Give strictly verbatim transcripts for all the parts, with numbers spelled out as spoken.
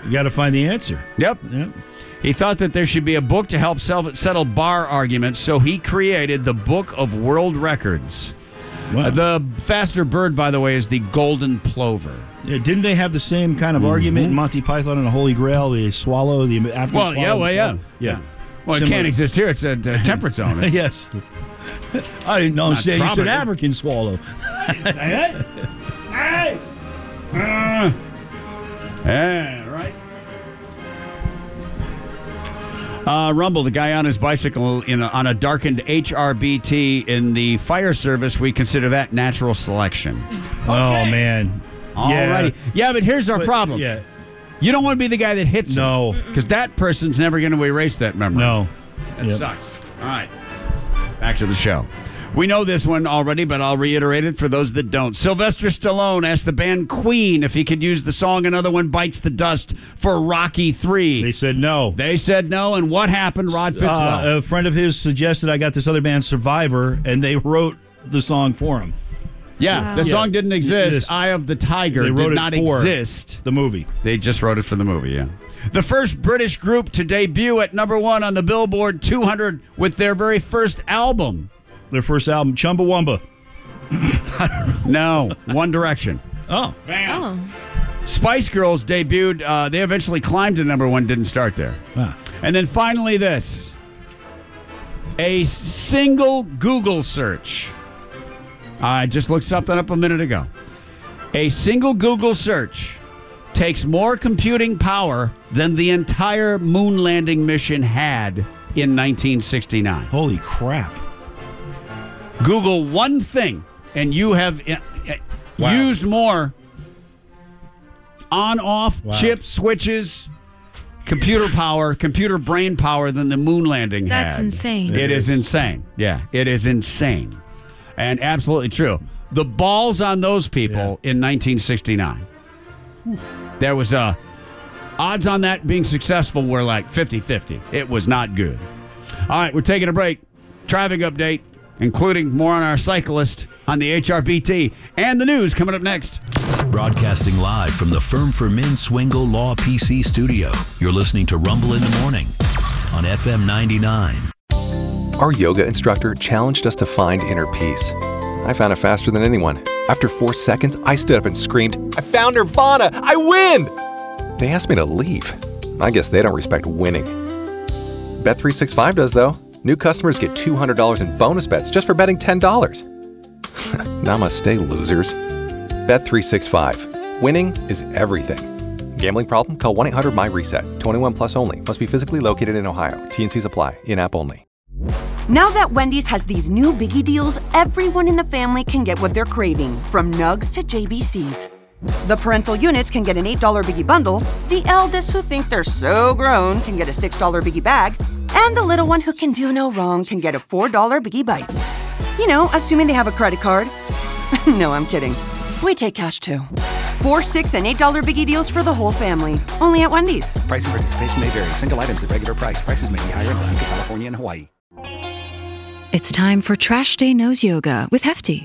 You got to find the answer. Yep. Yep. He thought that there should be a book to help settle bar arguments, so he created the Book of World Records. Wow. Uh, the faster bird, by the way, is the golden plover. Yeah, didn't they have the same kind of mm-hmm. argument in Monty Python and the Holy Grail? The swallow, the African well, swallow? Yeah, well, yeah. yeah. Yeah. Well, Similar. It can't exist here. It's a, a temperate zone. Yes. I didn't know. Say, he said African swallow. Say it. Hey! Uh, yeah, right. Uh, Rumble, the guy on his bicycle in a, on a darkened H R B T in the fire service, we consider that natural selection. Oh, okay. Man. All yeah. righty. Yeah, but here's our but, problem. Yeah. You don't want to be the guy that hits no. him. Because that person's never going to erase that memory. No. That yep. sucks. All right. Back to the show. We know this one already, but I'll reiterate it for those that don't. Sylvester Stallone asked the band Queen if he could use the song Another One Bites the Dust for Rocky three. They said no. They said no, and what happened, Rod Fitzwell? Uh, a friend of his suggested I got this other band, Survivor, and they wrote the song for him. Yeah, wow. the song yeah. didn't exist. This, Eye of the Tiger they wrote did not it for exist. The movie. They just wrote it for the movie, yeah. The first British group to debut at number one on the Billboard two hundred with their very first album. Their first album, Chumbawamba. No, One Direction. Oh. Bam. Oh. Spice Girls debuted. Uh, they eventually climbed to number one, didn't start there. Ah. And then finally this. A single Google search. I just looked something up a minute ago. A single Google search takes more computing power than the entire moon landing mission had in nineteen sixty-nine. Holy crap. Google one thing, and you have uh, wow. used more on-off wow. chip switches, computer power, computer brain power than the moon landing That's had. That's insane. It, it is. is insane. Yeah, it is insane. And absolutely true. The balls on those people yeah. in nineteen sixty-nine. There was a... Odds on that being successful were like fifty-fifty. It was not good. All right, we're taking a break. Traffic update, including more on our cyclist on the H R B T and the news coming up next. Broadcasting live from the Firm for Men Swingle Law P C studio. You're listening to Rumble in the Morning on F M ninety-nine. Our yoga instructor challenged us to find inner peace. I found it faster than anyone. After four seconds, I stood up and screamed, "I found Nirvana! I win!" They asked me to leave. I guess they don't respect winning. Bet three sixty-five does, though. New customers get two hundred dollars in bonus bets just for betting ten dollars. Namaste, losers. Bet three sixty-five. Winning is everything. Gambling problem? Call one eight hundred my reset. twenty-one plus only. Must be physically located in Ohio. T N Cs apply. In-app only. Now that Wendy's has these new Biggie deals, everyone in the family can get what they're craving, from nugs to J B Cs. The parental units can get an eight dollar Biggie bundle, the eldest who think they're so grown can get a six dollar Biggie bag, and the little one who can do no wrong can get a four dollar Biggie Bites. You know, assuming they have a credit card. No, I'm kidding. We take cash too. Four, six, and eight dollar Biggie deals for the whole family. Only at Wendy's. Price and participation may vary. Single items at regular price. Prices may be higher in Alaska, California, and Hawaii. It's time for Trash Day Nose Yoga with Hefty.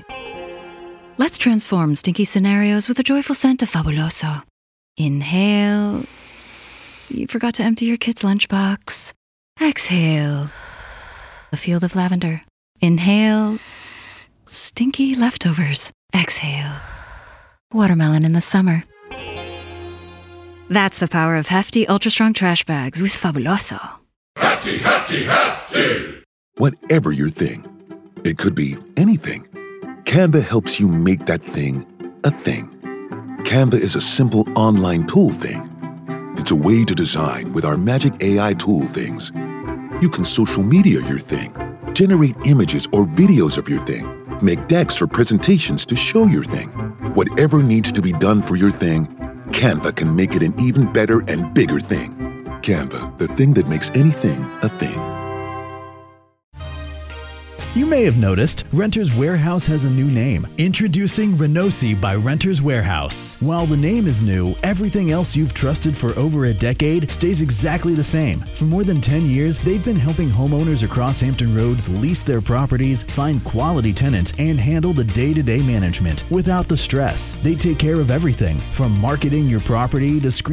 Let's transform stinky scenarios with a joyful scent of Fabuloso. Inhale. You forgot to empty your kid's lunchbox. Exhale. A field of lavender. Inhale. Stinky leftovers. Exhale. Watermelon in the summer. That's the power of Hefty Ultra Strong Trash Bags with Fabuloso. Hefty, Hefty, Hefty! Whatever your thing, it could be anything. Canva helps you make that thing a thing. Canva is a simple online tool thing. It's a way to design with our magic A I tool things. You can social media your thing, generate images or videos of your thing, make decks or presentations to show your thing. Whatever needs to be done for your thing, Canva can make it an even better and bigger thing. Canva, the thing that makes anything a thing. You may have noticed, Renters Warehouse has a new name. Introducing Renosi by Renters Warehouse. While the name is new, everything else you've trusted for over a decade stays exactly the same. For more than ten years, they've been helping homeowners across Hampton Roads lease their properties, find quality tenants, and handle the day-to-day management without the stress. They take care of everything, from marketing your property to screening